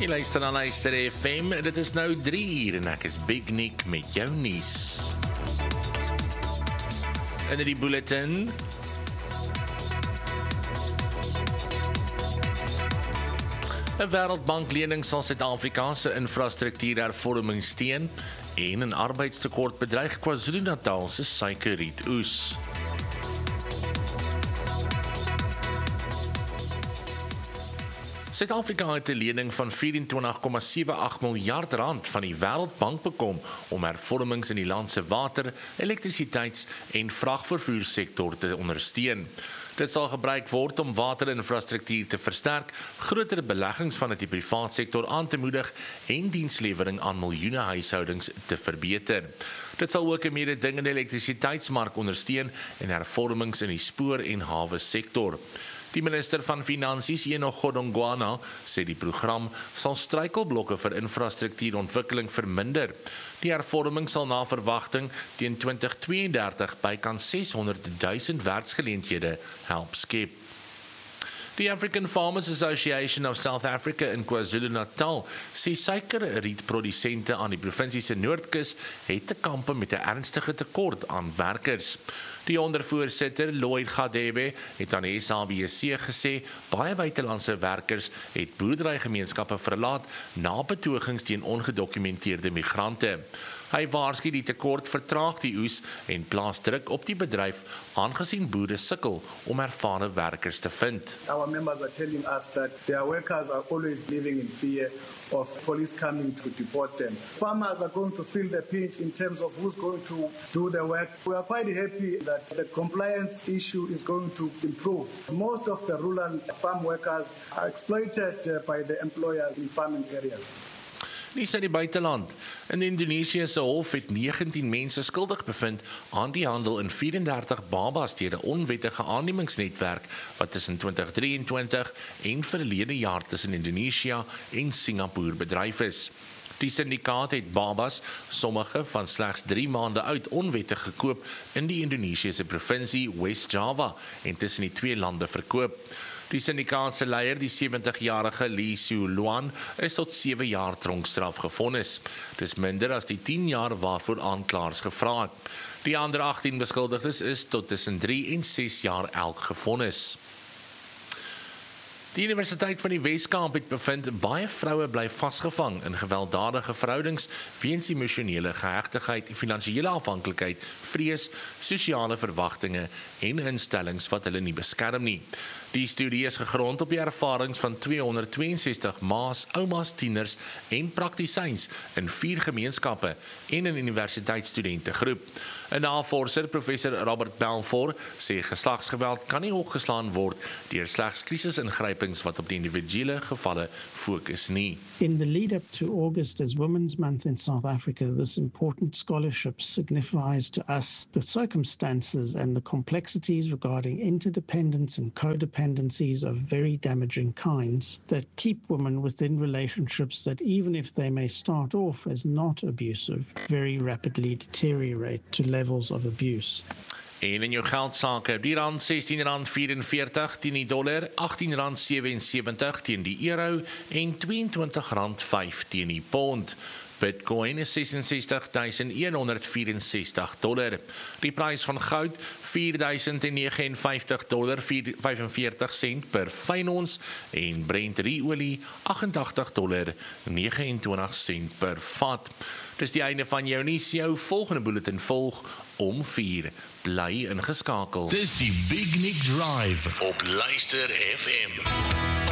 Jy luister na Luister FM, dit is nou 3 uur en ek is Big Nick met jou nuus. In die bulletin: 'n Wêreldbanklening sal Suid-Afrika se infrastruktuurhervorming steun en 'n arbeidstekort bedreig KwaZulu-Natal se suikerrietoes. Suid-Afrika het 'n lening van R24,78 miljard van die Wêreldbank bekom om hervormings in die land se water, elektrisiteits- en vragvervoersektor te ondersteun. Dit sal gebruik word om waterinfrastruktuur te versterk, groter beleggings vanuit die privaat sektor aan te moedig en dienslewering aan miljoene huishoudings te verbeter. Dit sal ook 'n mededingende elektrisiteitsmark ondersteun en hervormings in die spoor- en hawe sektor. Die minister van Finansies, Enoch Godongwana, sê die program sal struikelblokke vir infrastruktuurontwikkeling verminder. Die hervorming sal na verwagting teen 2032 bykans 600,000 werksgeleenthede help skep. Die African Farmers Association of South Africa in KwaZulu-Natal sê suikerrietprodusente aan die provinsie se Noordkus het te kampe met 'n ernstige tekort aan werkers. Die ondervoorsitter, Lloyd Gadebe, het aan die SABC gesê baie buitelandse werkers het boerderygemeenskappe verlaat na betogings teen ongedokumenteerde migrante. Hy waarsku die tekort vertraag die oes en plaas druk op die bedryf aangesien boere sukkel om ervare werkers te vind. Our members are telling us that their workers are always living in fear of police coming to deport them. Farmers are going to feel the pinch in terms of who's going to do the work. We are quite happy that the compliance issue is going to improve. Most of the rural farm workers are exploited by the employers in farming areas. Nuus uit die buiteland. In Indonesië se hof het 19 mense skuldig bevind aan die handel in 34 babas deur 'n onwettige aannemingsnetwerk wat tussen 2023 en verlede jaar tussen Indonesië en Singapore bedryf is. Die syndikaat het babas, sommige van slegs 3 maande oud, onwettig gekoop in die Indonesiese provinsie West Java en tussen die twee lande verkoop. Die syndikaatse leier, die 70-jarige Lee Siu Luan, is tot 7 jaar tronkstraf gevonnis. Dis minder as die 10 jaar waarvoor aanklaers gevra het. Die ander 18 beskuldigdes is tot tussen 3 en 6 jaar elk gevonnis. Die Universiteit van die Wes-Kaap het bevind baie vroue bly vasgevang in gewelddadige verhoudings weens emosionele gehegtigheid, finansiële afhanklikheid, vrees, sosiale verwagtinge en instellings wat hulle nie beskerm nie. Die studie is gegrond op die ervarings van 262 ma's, oumas, tieners en praktisyns in 4 gemeenskappe en 'n universiteitsstudentegroep. 'n Navorser, professor Robert Balfour, sê geslagsgeweld kan nie opgeslaan word deur slegs krisisingrypings wat op die individuele gevalle fokus nie. In the lead up to August as Women's Month in South Africa, this important scholarship signifies to us the circumstances and the complexities regarding interdependence and codependencies of very damaging kinds that keep women within relationships that, even if they may start off as not abusive, very rapidly deteriorate to levels of abuse. En in jou geldsake, die rand R16.44 teen die dollar, R18.77 teen die euro en R22.5 teen die pond. Bitcoin is $66,164. Die prys van goud $4,059.45 per fyn ons en Brent olie $88.29 per vat. Dis die einde van jou nuus. Jou volgende bulletin volg om 4. Bly ingeskakel. Dis die Big Nick Drive op Luister FM.